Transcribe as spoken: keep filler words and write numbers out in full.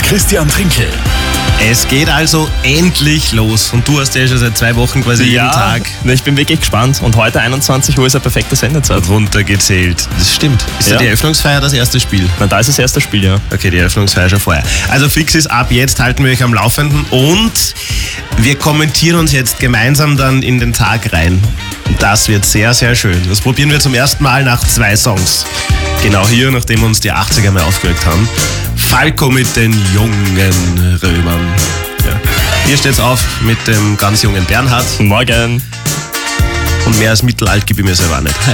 Christian Trinkel. Es geht also endlich los. Und du hast ja schon seit zwei Wochen quasi ja, jeden Tag. Ich bin wirklich gespannt. Und heute einundzwanzig Uhr ist eine perfekte Sendezeit. Runtergezählt. Das stimmt. Ist ja Ja. die Eröffnungsfeier das erste Spiel? Na, da ist das erste Spiel, ja. Okay, die Eröffnungsfeier schon vorher. Also fix ist, ab jetzt halten wir euch am Laufenden und wir kommentieren uns jetzt gemeinsam dann in den Tag rein. Das wird sehr, sehr schön. Das probieren wir zum ersten Mal nach zwei Songs. Genau hier, nachdem wir uns die achtziger mal aufgeregt haben. Falco mit den jungen Römern. Ja. Hier steht's auf mit dem ganz jungen Bernhard. Guten Morgen. Und mehr als mittelalt gebe ich mir selber nicht.